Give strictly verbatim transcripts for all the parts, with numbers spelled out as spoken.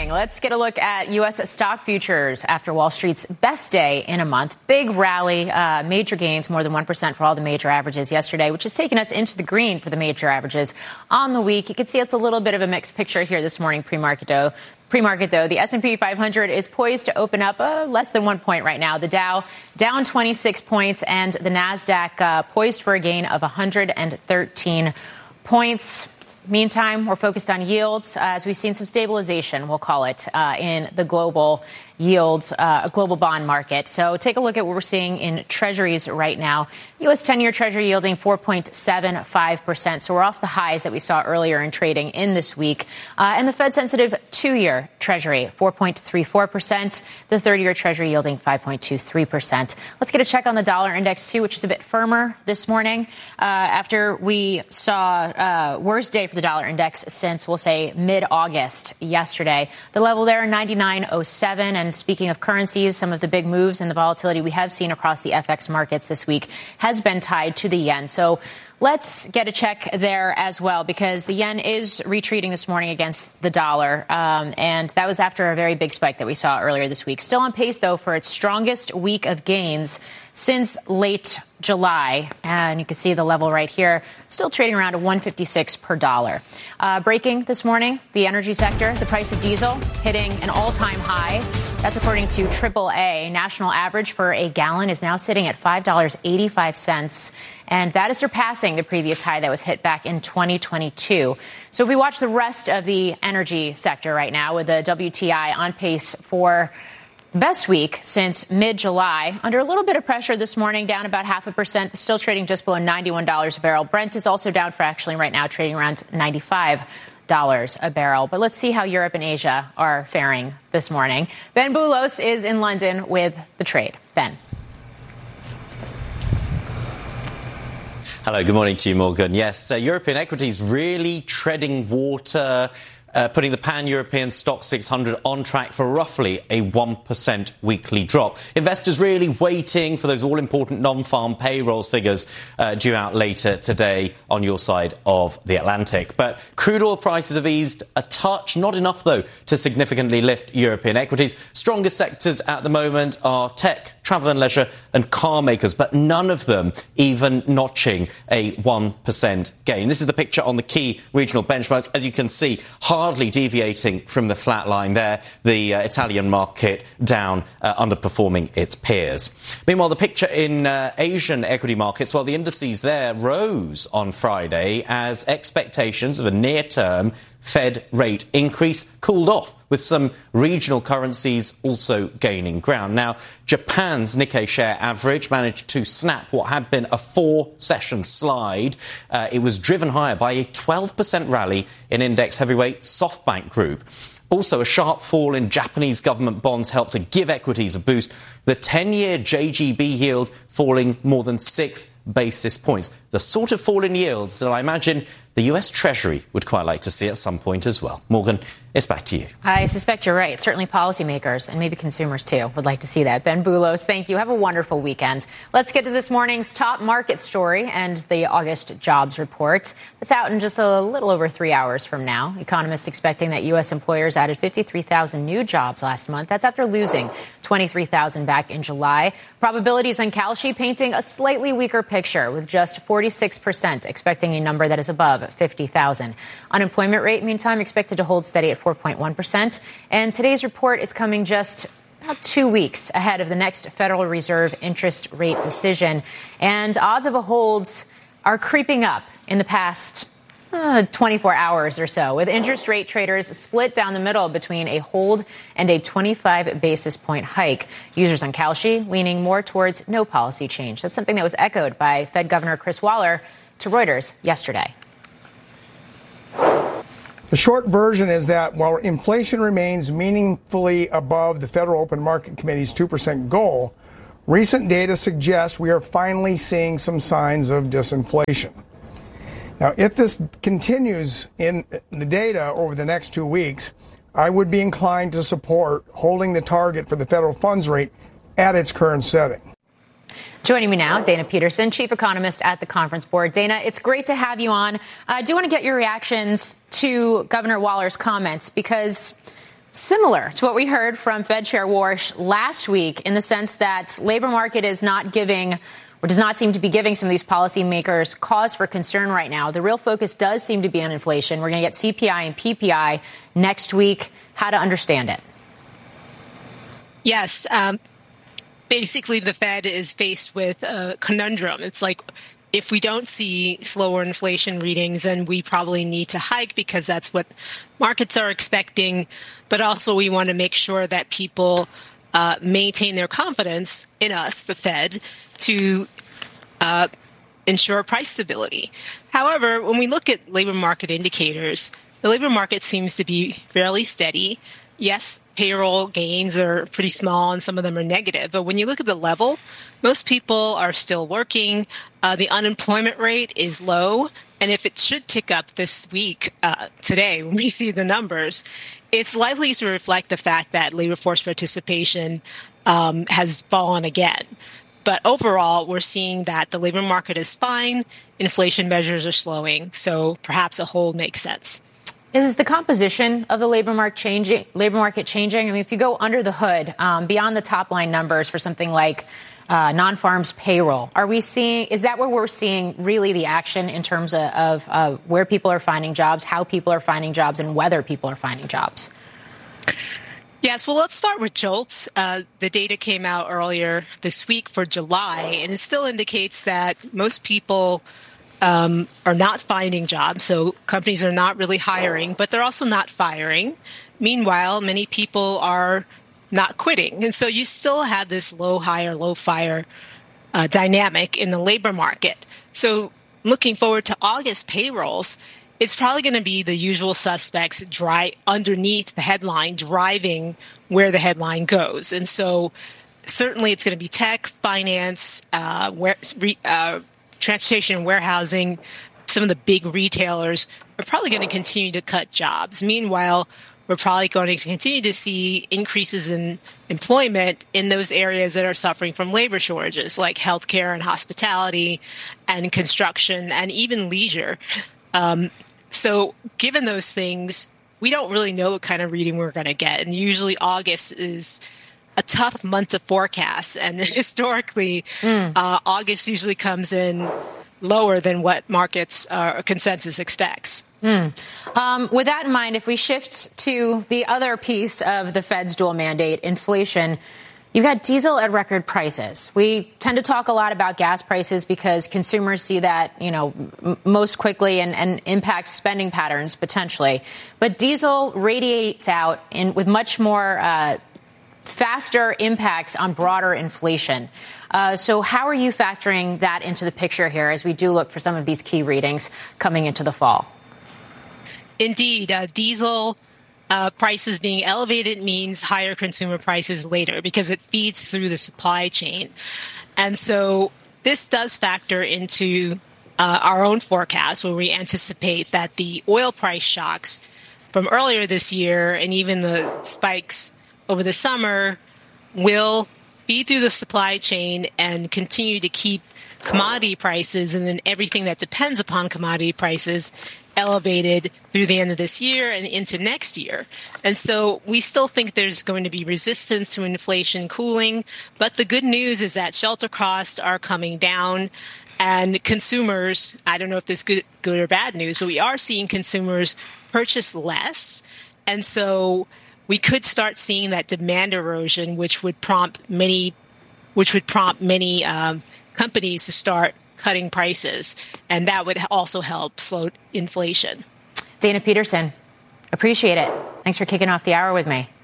morning. Let's get a look at U S stock futures after Wall Street's best day in a month. Big rally, uh, major gains, more than one percent for all the major averages yesterday, which has taken us into the green for the major averages on the week. You can see it's a little bit of a mixed picture here this morning, pre-market though. Pre-market, though, the S and P five hundred is poised to open up uh, less than one point right now. The Dow down twenty-six points and the NASDAQ uh, poised for a gain of one hundred thirteen points. Meantime, we're focused on yields uh, as we've seen some stabilization, we'll call it, uh, in the global yields, uh, global bond market. So take a look at what we're seeing in treasuries right now. U S ten-year treasury yielding four point seven five percent. So we're off the highs that we saw earlier in trading in this week. Uh, and the Fed-sensitive two-year treasury, four point three four percent. The thirty-year treasury yielding five point two three percent. Let's get a check on the dollar index, too, which is a bit firmer this morning uh, after we saw uh, worst day for the dollar index since, we'll say, mid-August yesterday. The level there, ninety-nine oh seven. And speaking of currencies, some of the big moves and the volatility we have seen across the F X markets this week has been tied to the yen. So let's get a check there as well, because the yen is retreating this morning against the dollar. Um, and that was after a very big spike that we saw earlier this week. Still on pace, though, for its strongest week of gains since late July. And you can see the level right here, still trading around one fifty-six per dollar. Uh, breaking this morning, the energy sector, the price of diesel hitting an all-time high. That's according to triple A. National average for a gallon is now sitting at five dollars and eighty-five cents. And that is surpassing the previous high that was hit back in twenty twenty-two. So if we watch the rest of the energy sector right now, with the W T I on pace for best week since mid-July, under a little bit of pressure this morning, down about half a percent, still trading just below ninety-one dollars a barrel. Brent is also down fractionally right now, trading around ninety-five dollars a barrel. But let's see how Europe and Asia are faring this morning. Ben Boulos is in London with the trade. Ben. Hello, good morning to you, Morgan. Yes, uh, European equities really treading water, uh, putting the pan-European stock six hundred on track for roughly a one percent weekly drop. Investors really waiting for those all-important non-farm payrolls figures uh, due out later today on your side of the Atlantic. But crude oil prices have eased a touch, not enough, though, to significantly lift European equities. Strongest sectors at the moment are tech, travel and leisure and car makers, but none of them even notching a one percent gain. This is the picture on the key regional benchmarks. As you can see, hardly deviating from the flat line there. The uh, Italian market down, uh, underperforming its peers. Meanwhile, the picture in uh, Asian equity markets, well, the indices there rose on Friday as expectations of a near-term Fed rate increase cooled off, with some regional currencies also gaining ground. Now, Japan's Nikkei share average managed to snap what had been a four-session slide. Uh, it was driven higher by a twelve percent rally in index heavyweight SoftBank Group. Also, a sharp fall in Japanese government bonds helped to give equities a boost. The ten-year J G B yield falling more than six basis points. The sort of fall in yields that I imagine the U S Treasury would quite like to see at some point as well. Morgan, it's back to you. I suspect you're right. Certainly policymakers and maybe consumers, too, would like to see that. Ben Boulos, thank you. Have a wonderful weekend. Let's get to this morning's top market story and the August jobs report. That's out in just a little over three hours from now. Economists expecting that U S employers added fifty-three thousand new jobs last month. That's after losing twenty-three thousand back in July. Probabilities on Kalshi painting a slightly weaker picture, with just forty-six percent expecting a number that is above fifty thousand. Unemployment rate, meantime, expected to hold steady at four point one percent. And today's report is coming just about two weeks ahead of the next Federal Reserve interest rate decision. And odds of a hold are creeping up in the past uh, twenty-four hours or so, with interest rate traders split down the middle between a hold and a twenty-five basis point hike. Users on Kalshi leaning more towards no policy change. That's something that was echoed by Fed Governor Chris Waller to Reuters yesterday. The short version is that while inflation remains meaningfully above the Federal Open Market Committee's two percent goal, recent data suggests we are finally seeing some signs of disinflation. Now, if this continues in the data over the next two weeks, I would be inclined to support holding the target for the federal funds rate at its current setting. Joining me now, Dana Peterson, chief economist at the Conference Board. Dana, it's great to have you on. I do want to get your reactions to Governor Waller's comments, because Similar to what we heard from Fed Chair Warsh last week, in the sense that labor market is not giving or does not seem to be giving some of these policymakers cause for concern right now. The real focus does seem to be on inflation. We're going to get C P I and P P I next week. How to understand it? Yes. Um, basically, the Fed is faced with a conundrum. It's like, if we don't see slower inflation readings, then we probably need to hike because that's what markets are expecting. But also we want to make sure that people uh, maintain their confidence in us, the Fed, to uh, ensure price stability. However, when we look at labor market indicators, the labor market seems to be fairly steady. Yes, payroll gains are pretty small and some of them are negative. But when you look at the level, most people are still working. Uh, the unemployment rate is low. And if it should tick up this week, uh, today, when we see the numbers, it's likely to reflect the fact that labor force participation um, has fallen again. But overall, we're seeing that the labor market is fine. Inflation measures are slowing. So perhaps a hold makes sense. Is the composition of the labor market changing? Labor market changing? I mean, if you go under the hood, um, beyond the top line numbers for something like uh, non-farms payroll, are we seeing? Is that where we're seeing really the action in terms of, of uh, where people are finding jobs, how people are finding jobs, and whether people are finding jobs? Yes, well, let's start with JOLTS. Uh, the data came out earlier this week for July, and it still indicates that most people Um, are not finding jobs. So companies are not really hiring, but they're also not firing. Meanwhile, many people are not quitting. And so you still have this low hire, low fire uh, dynamic in the labor market. So looking forward to August payrolls, it's probably going to be the usual suspects dry underneath the headline driving where the headline goes. And so certainly it's going to be tech, finance, uh, where, uh, transportation and warehousing. Some of the big retailers are probably going to continue to cut jobs. Meanwhile, we're probably going to continue to see increases in employment in those areas that are suffering from labor shortages, like healthcare and hospitality and construction and even leisure. Um, so given those things, we don't really know what kind of reading we're going to get. And usually August is a tough month to forecast. And historically, mm. uh, August usually comes in lower than what markets uh, or consensus expects. Mm. Um, with that in mind, if we shift to the other piece of the Fed's dual mandate, inflation, you've got diesel at record prices. We tend to talk a lot about gas prices because consumers see that, you know, m- most quickly and, and impacts spending patterns potentially. But diesel radiates out in with much more uh, faster impacts on broader inflation. Uh, so how are you factoring that into the picture here as we do look for some of these key readings coming into the fall? Indeed, uh, diesel uh, prices being elevated means higher consumer prices later because it feeds through the supply chain. And so this does factor into uh, our own forecast where we anticipate that the oil price shocks from earlier this year and even the spikes over the summer will feed through the supply chain and continue to keep commodity prices and then everything that depends upon commodity prices elevated through the end of this year and into next year. And so we still think there's going to be resistance to inflation cooling. But the good news is that shelter costs are coming down and consumers, I don't know if this is good, good or bad news, but we are seeing consumers purchase less. And so we could start seeing that demand erosion, which would prompt many, which would prompt many um, companies to start cutting prices, and that would also help slow inflation. Dana Peterson, appreciate it. Thanks for kicking off the hour with me.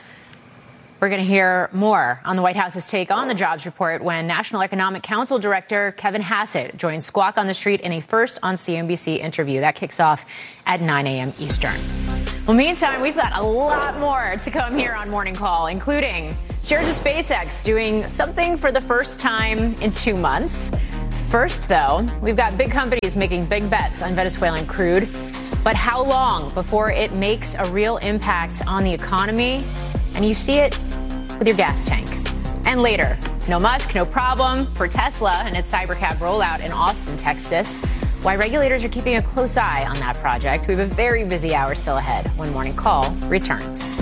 We're going to hear more on the White House's take on the jobs report when National Economic Council Director Kevin Hassett joins Squawk on the Street in a first on C N B C interview. That kicks off at nine a.m. Eastern. Well, meantime, we've got a lot more to come here on Morning Call, including shares of SpaceX doing something for the first time in two months. First, though, we've got big companies making big bets on Venezuelan crude. But how long before it makes a real impact on the economy? And you see it with your gas tank. And later, no Musk, no problem for Tesla and its Cybercab rollout in Austin, Texas. Why regulators are keeping a close eye on that project. We have a very busy hour still ahead when Morning Call returns.